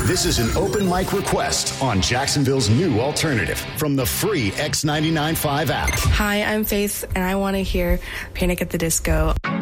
This is an open mic request on Jacksonville's new alternative from the free X99.5 app. Hi, I'm Faith, and I want to hear Panic at the Disco.